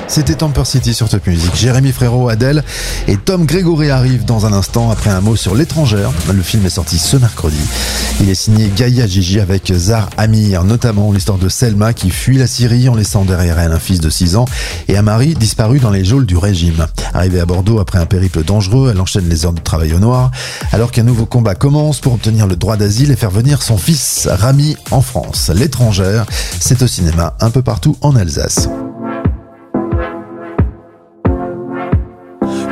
C'était Temper City sur Top Music. Jérémy Frérot, Adèle et Tom Grégory arrivent dans un instant après un mot sur l'étrangère. Le film est sorti ce mercredi. Il est signé Gaïa Gigi avec Zahar Amir, notamment l'histoire de Selma qui fuit la Syrie en laissant derrière elle un fils de 6 ans et un mari disparu dans les geôles du régime. Arrivée à Bordeaux après un périple dangereux, elle enchaîne les heures de travail au noir alors qu'un nouveau combat commence pour obtenir le droit d'asile et faire venir son fils Rami en France. L'étrangère, c'est au cinéma un peu partout en Alsace.